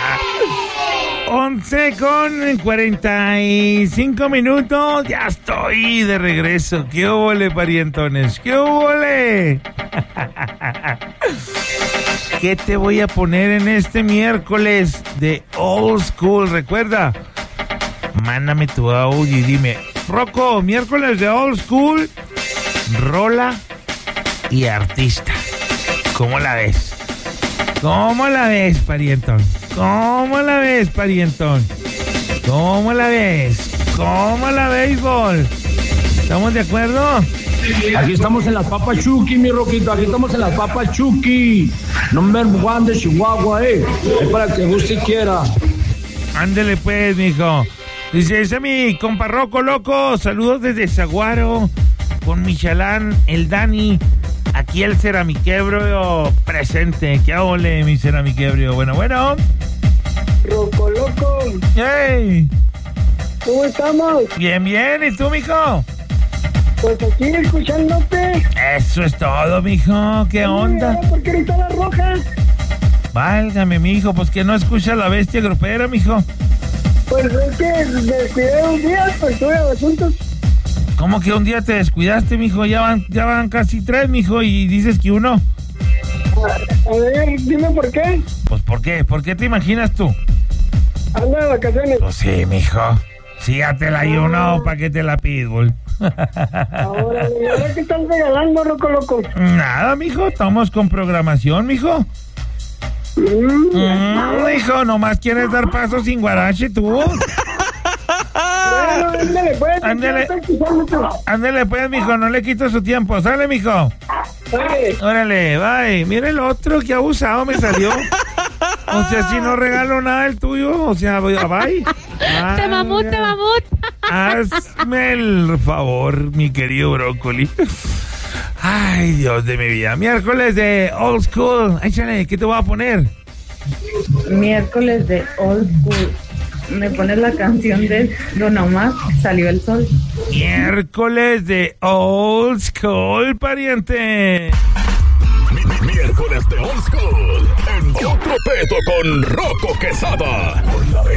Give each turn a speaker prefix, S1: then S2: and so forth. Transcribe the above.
S1: 11:45, ya estoy de regreso. ¿Qué óvole, parientones? ¿Qué óvole? ¿Qué te voy a poner en este miércoles de Old School? Recuerda, mándame tu audio y dime, Rocco, miércoles de Old School, rola y artista. ¿Cómo la ves? ¿Cómo la ves, parientón? ¿Cómo la ves, parientón? ¿Cómo la ves? ¿Cómo la béisbol? ¿Estamos de acuerdo?
S2: Aquí estamos en las Papas Chucky, mi Roquito. Aquí estamos en las Papas Chucky. Number one de Chihuahua, Es para que guste y quiera.
S1: Ándele pues, mijo. Dice, ese es mi compa Rocco, loco. Saludos desde Zaguaro. Con Michalán, el Dani. Aquí el ceramiquebro presente. ¿Qué ole, mi ceramiquebro? Bueno.
S3: Rocco, loco.
S1: ¡Hey!
S3: ¿Cómo estamos?
S1: Bien. ¿Y tú, mijo?
S3: Pues aquí escuchándote.
S1: Eso es todo, mijo. ¿Qué onda?
S3: ¿Por qué ahorita la roja?
S1: Válgame, mijo. Pues que no escucha la bestia grupera, mijo.
S3: Pues es que descuidé un día, pues tuve asuntos.
S1: ¿Cómo que un día te descuidaste, mijo? Ya van casi 3, mijo, y dices que uno.
S3: A ver, dime por qué.
S1: Pues, ¿por qué? ¿Por qué te imaginas tú?
S3: Ando de vacaciones.
S1: Pues sí, mijo. Sí, ya te la uno, ¿para qué te la pitbull?
S3: Ahora qué están regalando, Rocco, loco.
S1: Nada, mijo, estamos con programación, mijo. Hijo, nomás quieres dar paso sin guarache, tú.
S3: Bueno, ándale, pues.
S1: Ándale, pues, mijo, no le quito su tiempo. Sale, mijo.
S3: Dale.
S1: Órale, bye. Mira el otro, que abusado me salió. O sea, si no regalo nada el tuyo, o sea, bye.
S4: Te mamut.
S1: Hazme el favor, mi querido brócoli. Ay, Dios de mi vida. Miércoles de Old School. Échale, ¿qué te voy a poner?
S5: Miércoles de Old School. Me pones la canción de Don Omar, Salió el Sol.
S1: Miércoles de Old School, pariente.
S6: Miércoles de Old School. En Otro Peto con Rocco Quesada.